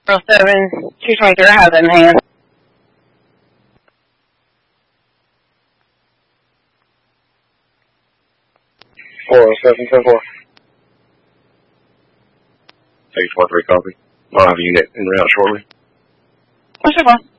223, I have that in hand. 407-10-4. Take 23, copy. I'll have a unit in route shortly. What's your call?